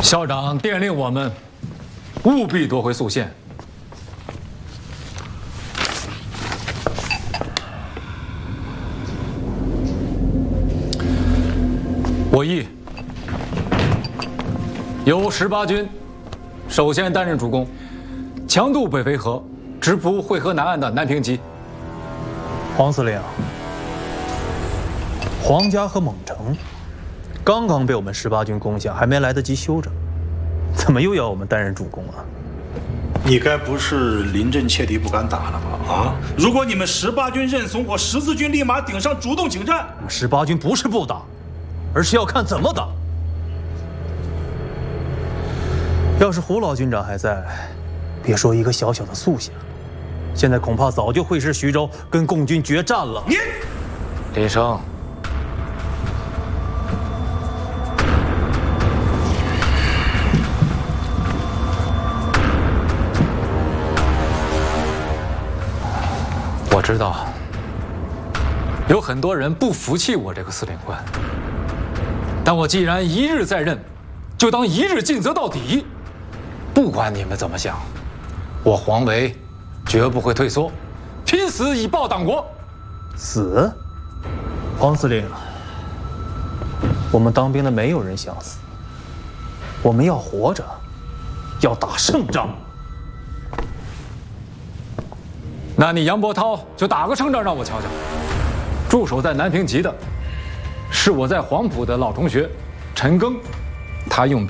校长电令我们务必夺回宿县。我意由18军首先担任主攻，强渡北淝河，直扑会河南岸的南平集。 黄司令，黄家和蒙城刚刚被我们18军攻下，还没来得及休整，怎么又要我们担任主攻啊？ 你该不是临阵切敌不敢打了吧？啊！ 如果你们18军认怂，我十字军立马顶上主动请战。 我们18军不是不打，而是要看怎么打。要是胡老军长还在，别说一个小小的宿县，现在恐怕早就会师徐州，跟共军决战了。 你， 林生，我知道有很多人不服气我这个司令官，但我既然一日在任，就当一日尽责到底。不管你们怎么想，我黄维绝不会退缩，拼死以报党国。 死？黄司令，我们当兵的没有人想死，我们要活着，要打胜仗。 那你杨伯涛就打个胜仗让我瞧瞧。驻守在南平集的，是我在黄埔的老同学陈赓，他用兵